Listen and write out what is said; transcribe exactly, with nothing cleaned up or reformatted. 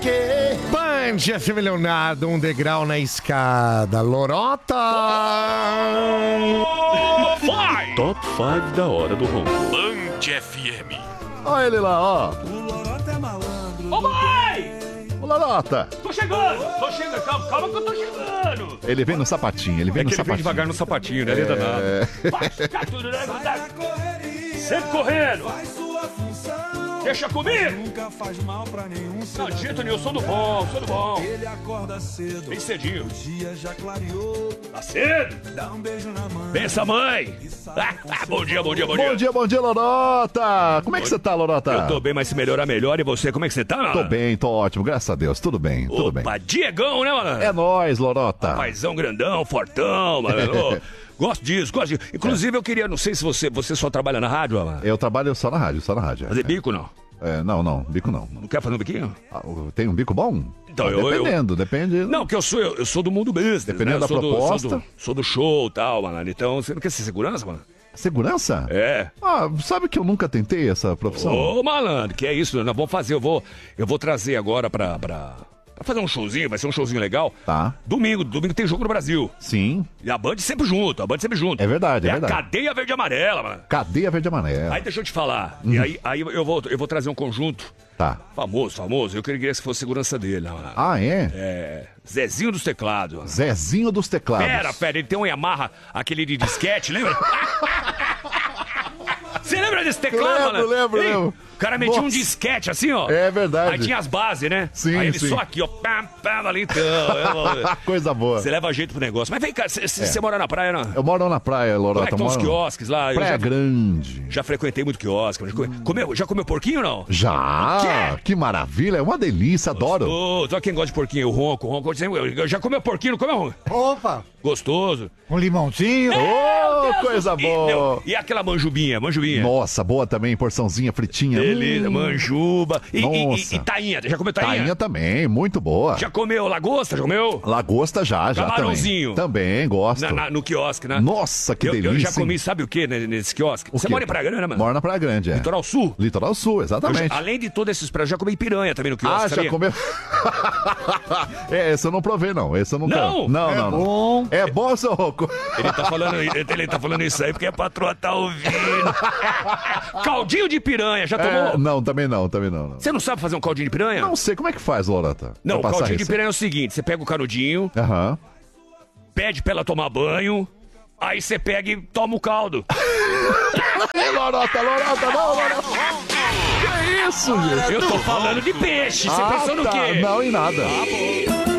quê? Band F M Leonardo, um degrau na escada. Lorota! Vai! Top cinco da hora do ronco. Band F M. Olha ele lá, ó. O Lorota é malandro. Ô, mãe! O Lorota. Tô chegando! Tô chegando, calma, calma que eu tô chegando! Ele vem no sapatinho, ele vem É no que ele vem sapatinho. devagar no sapatinho, né? Ele é danado. Vai ficar tudo, né? Sempre correndo! Faz sua função. Deixa comigo! Nunca faz mal pra nenhum Não, cidadão. de jeito nenhum, eu sou do bom, sou do bom. Ele acorda cedo. Bem cedinho. O dia já clareou. Tá cedo? Dá um beijo na mãe. Pensa, mãe! Ah, ah, bom dia, bom dia, bom dia. Bom dia, bom dia, Lorota. Como é que você tá, Lorota? Eu tô bem, mas se melhorar melhor. E você, como é que você tá? Tô bem, tô ótimo, graças a Deus. Tudo bem, tudo bem. Opa, Diegão, né, mano? É nóis, Lorota. Paizão grandão, fortão, mano. Ô, gosto disso, gosto disso. Inclusive, eu queria, não sei se você, você só trabalha na rádio, mano. Eu trabalho só na rádio, só na rádio. Fazer bico, não? É, não, não, bico não. Não quer fazer um biquinho? Ah, tem um bico bom? Então, Ah, eu- Dependendo, depende. Não, que eu sou, eu, eu sou do mundo business, Dependendo né? Eu da sou do- proposta. sou, do, sou do show e tal, mano. Então, você não quer ser segurança, mano? Segurança? É. Ah, sabe que eu nunca tentei essa profissão? Ô, malandro, que é isso? Nós vamos fazer, eu vou, eu vou trazer agora pra, pra, pra fazer um showzinho, vai ser um showzinho legal. Tá. Domingo, domingo tem jogo no Brasil. Sim, E a Band sempre junto, a Band sempre junto. é verdade, é, É a verdade. cadeia verde e amarela, mano. Cadeia verde e amarela. Aí deixa eu te falar. Uhum. E aí, aí eu, vou, eu vou trazer um conjunto Tá. famoso, famoso. Eu queria que fosse segurança dele, né, mano? Ah, é? É. Zezinho dos teclados. Mano. Zezinho dos teclados. Pera, pera, ele tem um Yamaha, aquele de disquete, lembra? Você lembra desse teclado, Lembro, mano? lembro, Ei, lembro. O cara metia um Nossa. disquete assim, ó. É verdade. Aí tinha as bases, né? Sim, Aí ele sim. só aqui, ó. Pam, pam, ali então. Eu- Coisa boa. Você leva jeito pro negócio. Mas vem cá, você mora na praia, não? Eu moro na praia, Como Lorota. é que estão os moro- quiosques lá? Eu Praia já, Grande. já frequentei muito quiosque. mas come- Comeu, já comeu porquinho ou não? Já? Quê? Que maravilha, é uma delícia, adoro. Ô, só quem gosta de porquinho, o ronco, o ronco. Eu já comeu porquinho, não comeu? Opa, Gostoso. um limãozinho. Ô, coisa E, boa. meu, e aquela manjubinha, manjubinha? Nossa, boa também, porçãozinha fritinha. Beleza, Hum. manjuba. E, e, e, Nossa. e tainha, já comeu tainha? Tainha também, muito boa. Já comeu lagosta, já comeu? Lagosta já, já Camarãozinho. também. Também, gosto. Na- na- no quiosque, né? Nossa, que eu, delícia. eu já hein? comi, sabe o que nesse quiosque? O Você quê? mora em Praia Grande, né, mano? Moro na Praia Grande, é. Litoral Sul? Litoral Sul, Eu já- exatamente. além de todos esses pratos, já comi piranha também no quiosque, Ah, já sabia? comeu? É, esse eu não provei, não. Esse eu não Não? quero. Não, É não, não. bom. É bom, seu Rocco? Ele tá falando, ele, ele tá falando isso aí porque a patroa tá ouvindo. Caldinho de piranha, já tomou? É, não, também não, também não. Não, Você não sabe fazer um caldinho de piranha? não sei como é que faz, Lorata. Não, o Pra passar caldinho de receita. piranha é o seguinte: você pega o canudinho, Aham. pede pra ela tomar banho, aí você pega e toma o caldo. Ei, Lorota, Lorota, não, Lorota. Que isso, gente? Eu tô falando de peixe, você Ah, pensou no tá. quê? Não, em nada. Ah, bom.